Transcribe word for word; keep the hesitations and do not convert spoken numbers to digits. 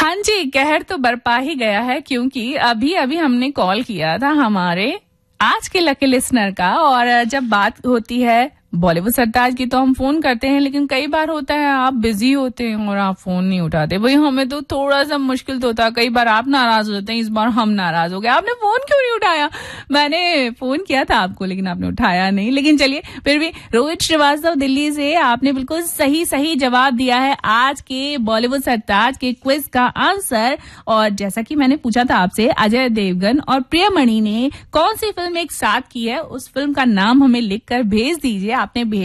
हाँ जी, कहर तो बरपा ही गया है क्योंकि अभी अभी हमने कॉल किया था हमारे आज के लकी लिसनर का। और जब बात होती है बॉलीवुड सरताज की तो हम फोन करते हैं, लेकिन कई बार होता है आप बिजी होते हैं और आप फोन नहीं उठाते। वही हमें तो थोड़ा सा मुश्किल तो होता है, कई बार आप नाराज हो जाते हैं, इस बार हम नाराज हो गए, आपने फोन क्यों नहीं उठाया। मैंने फोन किया था आपको लेकिन आपने उठाया नहीं। लेकिन चलिए फिर भी रोहित श्रीवास्तव दिल्ली से, आपने बिल्कुल सही सही जवाब दिया है आज के बॉलीवुड सरताज के क्विज का आंसर। और जैसा कि मैंने पूछा था आपसे, अजय देवगन और प्रियमणि ने कौन सी फिल्म एक साथ की है, उस फिल्म का नाम हमें लिख कर भेज दीजिए। आपने